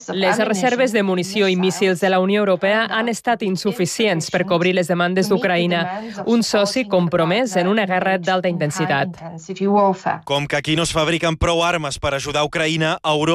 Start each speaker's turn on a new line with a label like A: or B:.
A: Les reserves de munició i míssils de la Unió Europea han estat insuficients per cobrir les demandes d'Ucraïna, un soci compromès en una guerra d'alta intensitat.
B: Com que aquí no es fabriquen prou armes per ajudar Ucraïna, Europa